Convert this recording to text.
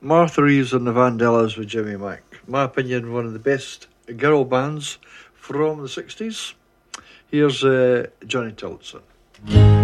Martha Reeves and the Vandellas with Jimmy Mack. My opinion, one of the best girl bands from the 60s. Here's Johnny Tillotson.